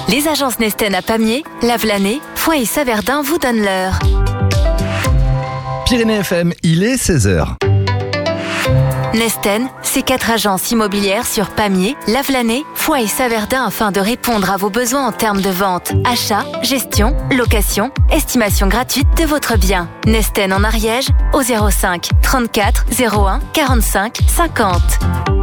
Les agences Nesten à Pamiers, Lavelanet, Foix et Saverdun vous donnent l'heure. Pyrénées FM, il est 16h. Nesten, c'est 4 agences immobilières sur Pamiers, Lavelanet, Foix et Saverdun afin de répondre à vos besoins en termes de vente, achat, gestion, location, estimation gratuite de votre bien. Nesten en Ariège au 05 34 01 45 50.